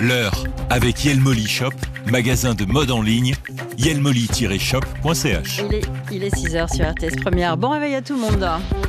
L'heure avec Yelmoli Shop, magasin de mode en ligne, yelmoli-shop.ch. Il est 6h sur RTS Première. Bon réveil à tout le monde.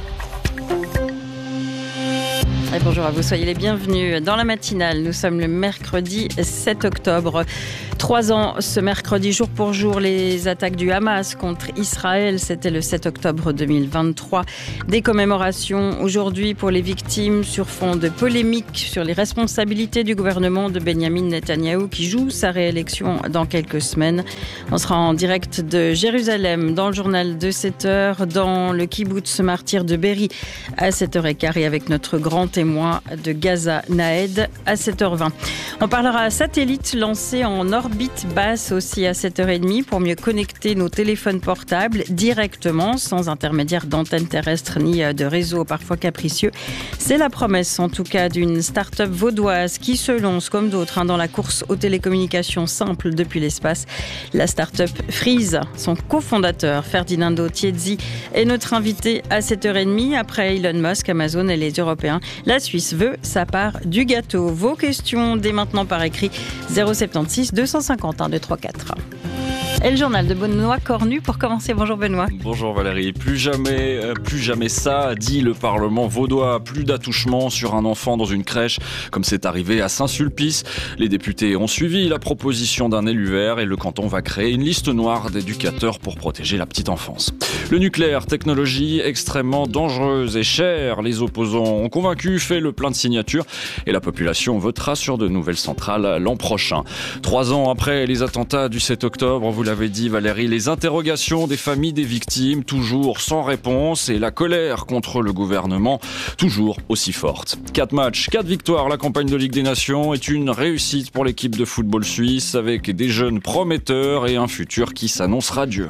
Et bonjour à vous, soyez les bienvenus dans la matinale. Nous sommes le mercredi 7 octobre. 3 ans ce mercredi, jour pour jour, les attaques du Hamas contre Israël. C'était le 7 octobre 2023. Des commémorations aujourd'hui pour les victimes sur fond de polémiques sur les responsabilités du gouvernement de Benyamin Netanyahou qui joue sa réélection dans quelques semaines. On sera en direct de Jérusalem dans le journal de 7h, dans le kibboutz martyr de Be'eri à 7h15 et avec notre grand témoin de Gaza, Naed, à 7h20. On parlera satellite lancé en orbite basse aussi à 7h30 pour mieux connecter nos téléphones portables directement, sans intermédiaire d'antenne terrestre ni de réseau parfois capricieux. C'est la promesse en tout cas d'une start-up vaudoise qui se lance comme d'autres dans la course aux télécommunications simples depuis l'espace. La start-up Freeze, son cofondateur Ferdinando Tiezzi est notre invité à 7h30. Après Elon Musk, Amazon et les Européens, la Suisse veut sa part du gâteau. Vos questions dès maintenant par écrit 076 251 234. Et le journal de Benoît Cornu pour commencer. Bonjour Benoît. Bonjour Valérie. Plus jamais ça, dit le Parlement vaudois. Plus d'attouchement sur un enfant dans une crèche, comme c'est arrivé à Saint-Sulpice. Les députés ont suivi la proposition d'un élu vert et le canton va créer une liste noire d'éducateurs pour protéger la petite enfance. Le nucléaire, technologie extrêmement dangereuse et chère. Les opposants ont convaincu, fait le plein de signatures et la population votera sur de nouvelles centrales l'an prochain. 3 ans après les attentats du 7 octobre, vous l'avez dit Valérie, les interrogations des familles des victimes toujours sans réponse et la colère contre le gouvernement toujours aussi forte. 4 matchs, 4 victoires, la campagne de Ligue des Nations est une réussite pour l'équipe de football suisse avec des jeunes prometteurs et un futur qui s'annonce radieux.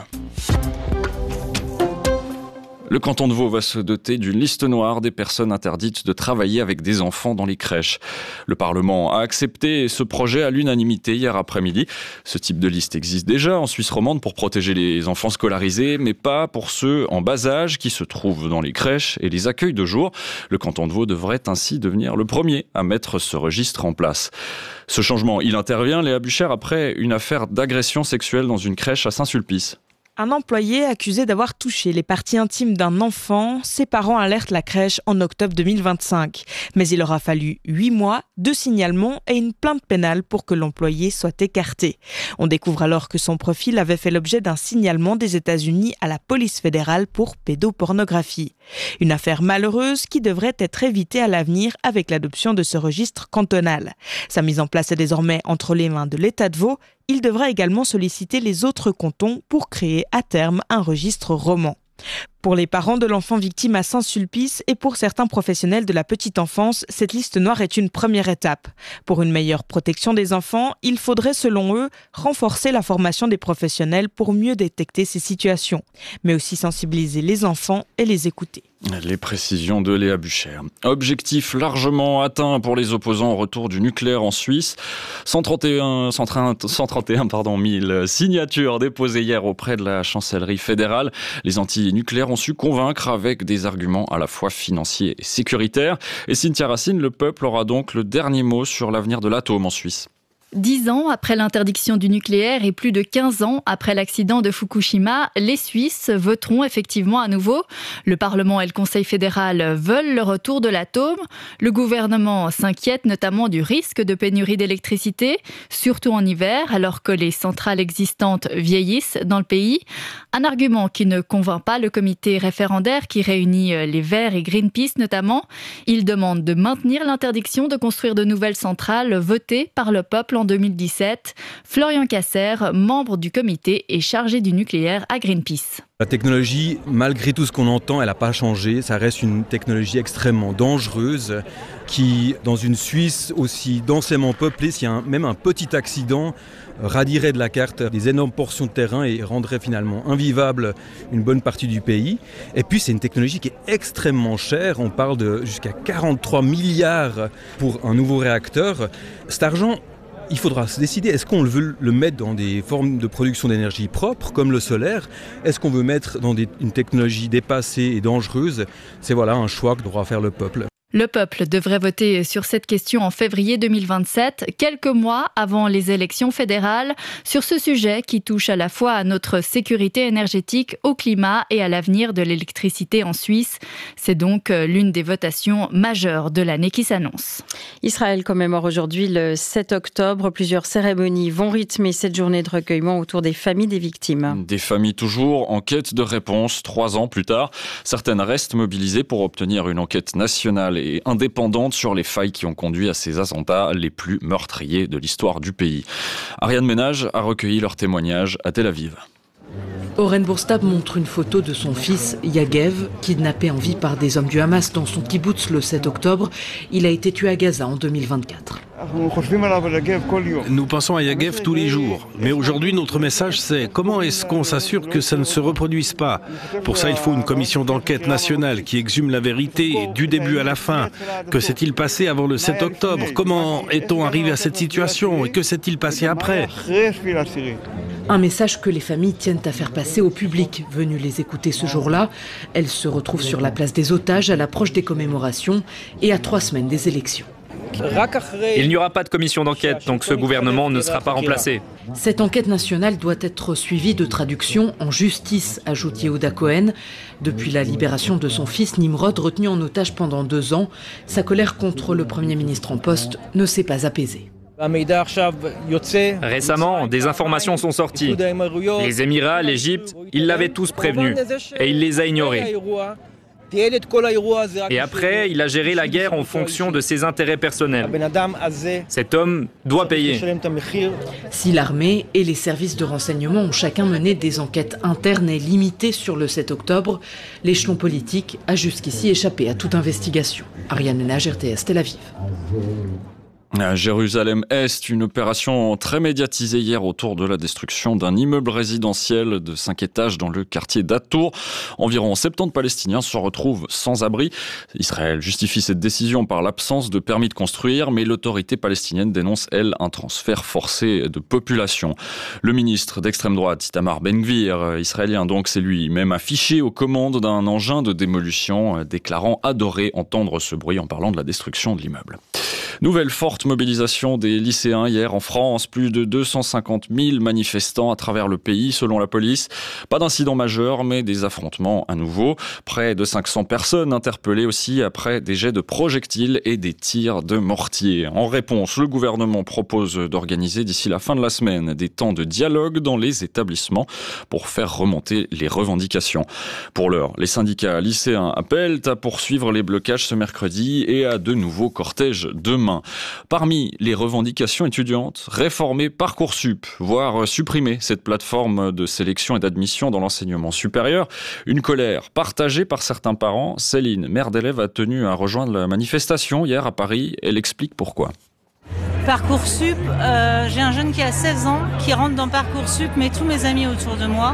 Le canton de Vaud va se doter d'une liste noire des personnes interdites de travailler avec des enfants dans les crèches. Le Parlement a accepté ce projet à l'unanimité hier après-midi. Ce type de liste existe déjà en Suisse romande pour protéger les enfants scolarisés, mais pas pour ceux en bas âge qui se trouvent dans les crèches et les accueils de jour. Le canton de Vaud devrait ainsi devenir le premier à mettre ce registre en place. Ce changement, il intervient, Léa Buchère, après une affaire d'agression sexuelle dans une crèche à Saint-Sulpice. Un employé accusé d'avoir touché les parties intimes d'un enfant, ses parents alertent la crèche en octobre 2025. Mais il aura fallu 8 mois, 2 signalements et une plainte pénale pour que l'employé soit écarté. On découvre alors que son profil avait fait l'objet d'un signalement des États-Unis à la police fédérale pour pédopornographie. Une affaire malheureuse qui devrait être évitée à l'avenir avec l'adoption de ce registre cantonal. Sa mise en place est désormais entre les mains de l'État de Vaud. Il devra également solliciter les autres cantons pour créer à terme un registre roman. Pour les parents de l'enfant victime à Saint-Sulpice et pour certains professionnels de la petite enfance, cette liste noire est une première étape. Pour une meilleure protection des enfants, il faudrait, selon eux, renforcer la formation des professionnels pour mieux détecter ces situations, mais aussi sensibiliser les enfants et les écouter. Les précisions de Léa Buchère. Objectif largement atteint pour les opposants au retour du nucléaire en Suisse. 131 000 signatures déposées hier auprès de la chancellerie fédérale. Les anti-nucléaires ont su convaincre avec des arguments à la fois financiers et sécuritaires. Et Cynthia Racine, le peuple aura donc le dernier mot sur l'avenir de l'atome en Suisse. 10 ans après l'interdiction du nucléaire et plus de 15 ans après l'accident de Fukushima, les Suisses voteront effectivement à nouveau. Le Parlement et le Conseil fédéral veulent le retour de l'atome. Le gouvernement s'inquiète notamment du risque de pénurie d'électricité, surtout en hiver, alors que les centrales existantes vieillissent dans le pays. Un argument qui ne convainc pas le comité référendaire qui réunit les Verts et Greenpeace notamment. Il demande de maintenir l'interdiction de construire de nouvelles centrales votées par le peuple en 2017. Florian Casser, membre du comité et chargé du nucléaire à Greenpeace. La technologie, malgré tout ce qu'on entend, elle n'a pas changé. Ça reste une technologie extrêmement dangereuse qui, dans une Suisse aussi densément peuplée, s'il y a même un petit accident, radierait de la carte des énormes portions de terrain et rendrait finalement invivable une bonne partie du pays. Et puis c'est une technologie qui est extrêmement chère. On parle de jusqu'à 43 milliards pour un nouveau réacteur. Cet argent, il faudra se décider, est-ce qu'on veut le mettre dans des formes de production d'énergie propre, comme le solaire? Est-ce qu'on veut mettre dans une technologie dépassée et dangereuse? C'est un choix que devra faire le peuple. Le peuple devrait voter sur cette question en février 2027, quelques mois avant les élections fédérales, sur ce sujet qui touche à la fois à notre sécurité énergétique, au climat et à l'avenir de l'électricité en Suisse. C'est donc l'une des votations majeures de l'année qui s'annonce. Israël commémore aujourd'hui le 7 octobre. Plusieurs cérémonies vont rythmer cette journée de recueillement autour des familles des victimes. Des familles toujours en quête de réponse 3 ans plus tard. Certaines restent mobilisées pour obtenir une enquête nationale et indépendante sur les failles qui ont conduit à ces attentats les plus meurtriers de l'histoire du pays. Ariane Ménage a recueilli leurs témoignages à Tel Aviv. Oren Bourstab montre une photo de son fils Yagev, kidnappé en vie par des hommes du Hamas dans son kibboutz le 7 octobre. Il a été tué à Gaza en 2024. Nous pensons à Yagev tous les jours. Mais aujourd'hui, notre message, c'est comment est-ce qu'on s'assure que ça ne se reproduise pas ? Pour ça, il faut une commission d'enquête nationale qui exhume la vérité du début à la fin. Que s'est-il passé avant le 7 octobre ? Comment est-on arrivé à cette situation ? Et que s'est-il passé après ? Un message que les familles tiennent à faire passer au public venu les écouter ce jour-là. Elles se retrouvent sur la place des otages à l'approche des commémorations et à 3 semaines des élections. Il n'y aura pas de commission d'enquête tant que ce gouvernement ne sera pas remplacé. Cette enquête nationale doit être suivie de traduction en justice, ajoute Yehuda Cohen. Depuis la libération de son fils Nimrod, retenu en otage pendant 2 ans, sa colère contre le Premier ministre en poste ne s'est pas apaisée. Récemment, des informations sont sorties. Les Émirats, l'Égypte, ils l'avaient tous prévenu et il les a ignorés. Et après, il a géré la guerre en fonction de ses intérêts personnels. Cet homme doit payer. Si l'armée et les services de renseignement ont chacun mené des enquêtes internes et limitées sur le 7 octobre, l'échelon politique a jusqu'ici échappé à toute investigation. Ariane Ménage, RTS Tel Aviv. À Jérusalem-Est, une opération très médiatisée hier autour de la destruction d'un immeuble résidentiel de 5 étages dans le quartier d'At-Tour. Environ 70 Palestiniens se retrouvent sans abri. Israël justifie cette décision par l'absence de permis de construire, mais l'autorité palestinienne dénonce, elle, un transfert forcé de population. Le ministre d'extrême droite, Itamar Ben-Gvir, israélien donc, s'est lui-même affiché aux commandes d'un engin de démolition, déclarant adorer entendre ce bruit en parlant de la destruction de l'immeuble. Nouvelle forte mobilisation des lycéens hier en France. Plus de 250 000 manifestants à travers le pays selon la police. Pas d'incident majeur, mais des affrontements à nouveau. Près de 500 personnes interpellées aussi après des jets de projectiles et des tirs de mortier. En réponse, le gouvernement propose d'organiser d'ici la fin de la semaine des temps de dialogue dans les établissements pour faire remonter les revendications. Pour l'heure, les syndicats lycéens appellent à poursuivre les blocages ce mercredi et à de nouveaux cortèges demain. Parmi les revendications étudiantes, réformer Parcoursup, voire supprimer cette plateforme de sélection et d'admission dans l'enseignement supérieur. Une colère partagée par certains parents. Céline, mère d'élève, a tenu à rejoindre la manifestation hier à Paris. Elle explique pourquoi. Parcoursup, j'ai un jeune qui a 16 ans qui rentre dans Parcoursup, mais tous mes amis autour de moi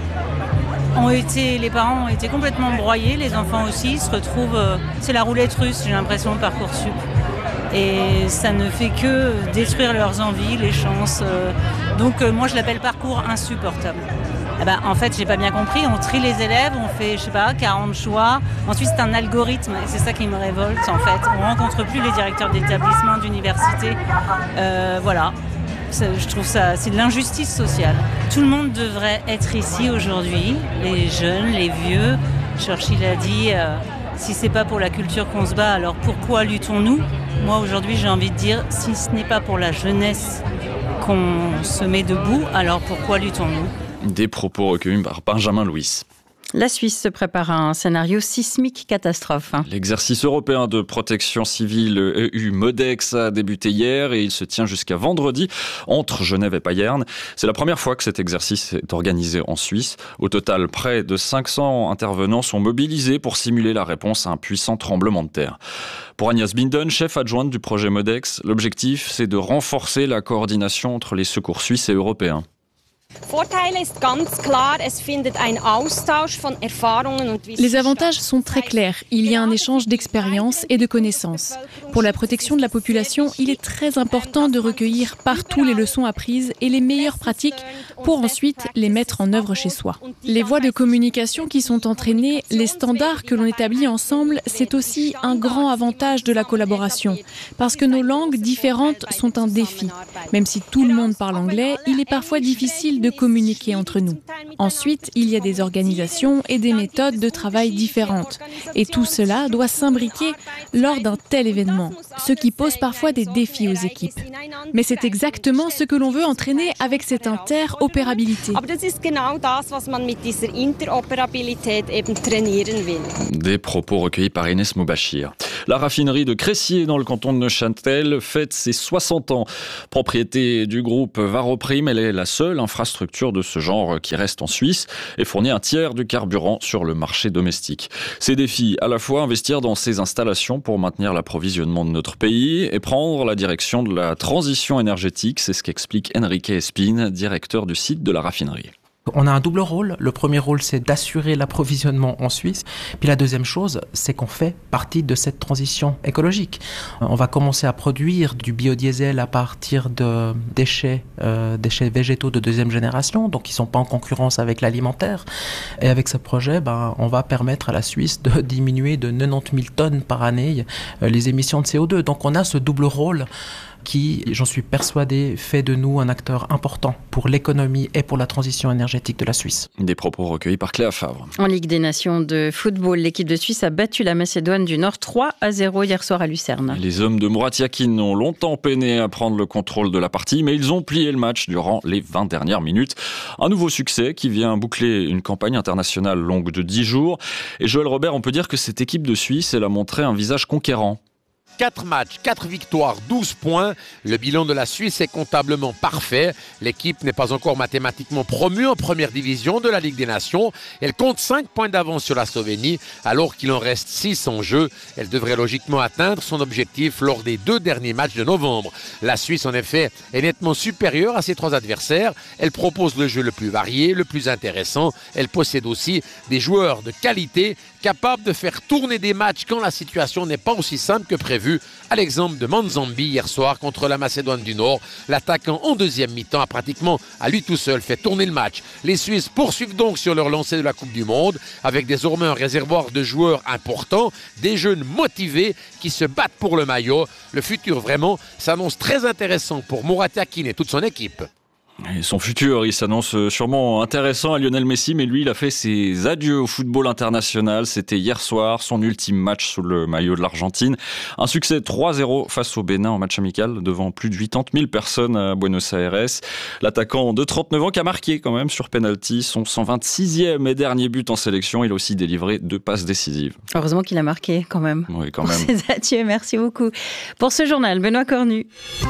les parents ont été complètement broyés, les enfants aussi, ils se retrouvent, c'est la roulette russe, j'ai l'impression, Parcoursup. Et ça ne fait que détruire leurs envies, les chances. Donc moi je l'appelle parcours insupportable. En fait, j'ai pas bien compris, on trie les élèves, on fait, 40 choix. Ensuite, c'est un algorithme et c'est ça qui me révolte en fait. On rencontre plus les directeurs d'établissement, d'université. Voilà. Je trouve ça, c'est de l'injustice sociale. Tout le monde devrait être ici aujourd'hui, les jeunes, les vieux. Churchill a dit, si c'est pas pour la culture qu'on se bat, alors pourquoi luttons-nous ? Moi aujourd'hui j'ai envie de dire, si ce n'est pas pour la jeunesse qu'on se met debout, alors pourquoi luttons-nous ? Des propos recueillis par Benjamin Louis. La Suisse se prépare à un scénario sismique catastrophe. L'exercice européen de protection civile EU Modex a débuté hier et il se tient jusqu'à vendredi entre Genève et Payerne. C'est la première fois que cet exercice est organisé en Suisse. Au total, près de 500 intervenants sont mobilisés pour simuler la réponse à un puissant tremblement de terre. Pour Agnès Binden, chef adjointe du projet Modex, l'objectif c'est de renforcer la coordination entre les secours suisses et européens. Les avantages sont très clairs. Il y a un échange d'expériences et de connaissances. Pour la protection de la population, il est très important de recueillir partout les leçons apprises et les meilleures pratiques pour ensuite les mettre en œuvre chez soi. Les voies de communication qui sont entraînées, les standards que l'on établit ensemble, c'est aussi un grand avantage de la collaboration. Parce que nos langues différentes sont un défi. Même si tout le monde parle anglais, il est parfois difficile de communiquer entre nous. Ensuite, il y a des organisations et des méthodes de travail différentes. Et tout cela doit s'imbriquer lors d'un tel événement, ce qui pose parfois des défis aux équipes. Mais c'est exactement ce que l'on veut entraîner avec cette interopérabilité. Des propos recueillis par Inès Moubachir. La raffinerie de Cressier dans le canton de Neuchâtel fête ses 60 ans. Propriété du groupe Varoprime, elle est la seule infrastructure de ce genre qui reste en Suisse et fournit un tiers du carburant sur le marché domestique. Ces défis, à la fois investir dans ces installations pour maintenir l'approvisionnement de notre pays et prendre la direction de la transition énergétique, c'est ce qu'explique Enrique Espine, directeur du site de la raffinerie. On a un double rôle. Le premier rôle, c'est d'assurer l'approvisionnement en Suisse. Puis la deuxième chose, c'est qu'on fait partie de cette transition écologique. On va commencer à produire du biodiesel à partir de déchets végétaux de deuxième génération, donc qui ne sont pas en concurrence avec l'alimentaire. Et avec ce projet, on va permettre à la Suisse de diminuer de 90 000 tonnes par année les émissions de CO2. Donc on a ce double rôle qui, j'en suis persuadé, fait de nous un acteur important pour l'économie et pour la transition énergétique de la Suisse. Des propos recueillis par Cléa Favre. En Ligue des Nations de football, l'équipe de Suisse a battu la Macédoine du Nord 3-0 hier soir à Lucerne. Les hommes de Murat Yakin ont longtemps peiné à prendre le contrôle de la partie, mais ils ont plié le match durant les 20 dernières minutes. Un nouveau succès qui vient boucler une campagne internationale longue de 10 jours. Et Joël Robert, on peut dire que cette équipe de Suisse, elle a montré un visage conquérant. 4 matchs, 4 victoires, 12 points. Le bilan de la Suisse est comptablement parfait. L'équipe n'est pas encore mathématiquement promue en première division de la Ligue des Nations. Elle compte 5 points d'avance sur la Slovénie, alors qu'il en reste 6 en jeu. Elle devrait logiquement atteindre son objectif lors des 2 derniers matchs de novembre. La Suisse, en effet, est nettement supérieure à ses 3 adversaires. Elle propose le jeu le plus varié, le plus intéressant. Elle possède aussi des joueurs de qualité, capables de faire tourner des matchs quand la situation n'est pas aussi simple que prévu. À l'exemple de Manzambi hier soir contre la Macédoine du Nord. L'attaquant en deuxième mi-temps a pratiquement à lui tout seul fait tourner le match. Les Suisses poursuivent donc sur leur lancée de la Coupe du Monde avec désormais un réservoir de joueurs importants, des jeunes motivés qui se battent pour le maillot. Le futur vraiment s'annonce très intéressant pour Murat Yakin et toute son équipe. Et son futur, il s'annonce sûrement intéressant à Lionel Messi, mais lui, il a fait ses adieux au football international. C'était hier soir, son ultime match sous le maillot de l'Argentine. Un succès 3-0 face au Bénin en match amical, devant plus de 80 000 personnes à Buenos Aires. L'attaquant de 39 ans qui a marqué quand même sur penalty son 126e et dernier but en sélection. Il a aussi délivré 2 passes décisives. Heureusement qu'il a marqué quand même. Oui, quand même. Pour ses adieux, merci beaucoup. Pour ce journal, Benoît Cornu.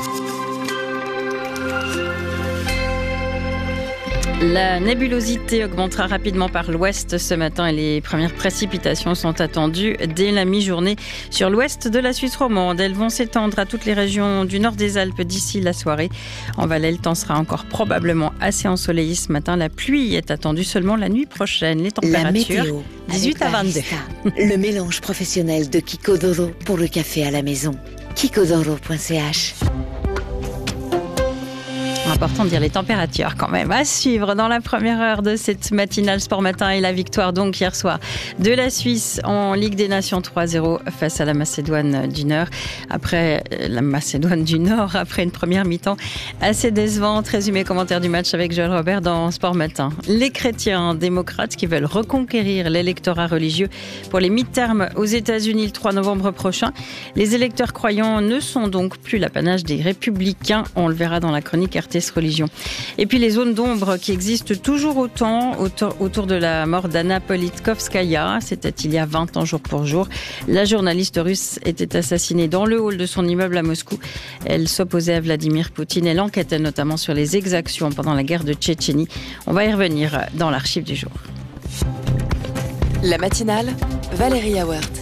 La nébulosité augmentera rapidement par l'ouest ce matin et les premières précipitations sont attendues dès la mi-journée sur l'ouest de la Suisse romande. Elles vont s'étendre à toutes les régions du nord des Alpes d'ici la soirée. En Valais, le temps sera encore probablement assez ensoleillé ce matin. La pluie est attendue seulement la nuit prochaine. Les températures, la météo, 18 à 22. Le mélange professionnel de Kiko-Doro pour le café à la maison. Kikodoro.ch. Important de dire les températures quand même. À suivre dans la première heure de cette matinale Sport Matin et la victoire donc hier soir de la Suisse en Ligue des Nations 3-0 face à la Macédoine du Nord. Après une première mi-temps assez décevante. Résumé commentaire du match avec Joël Robert dans Sport Matin. Les chrétiens démocrates qui veulent reconquérir l'électorat religieux pour les mi-termes aux États-Unis le 3 novembre prochain. Les électeurs croyants ne sont donc plus l'apanage des républicains. On le verra dans la chronique RTS Religion. Et puis les zones d'ombre qui existent toujours autant autour de la mort d'Anna Politkovskaya. C'était il y a 20 ans jour pour jour. La journaliste russe était assassinée dans le hall de son immeuble à Moscou. Elle s'opposait à Vladimir Poutine. Elle enquêtait notamment sur les exactions pendant la guerre de Tchétchénie. On va y revenir dans l'archive du jour. La matinale, Valérie Awert.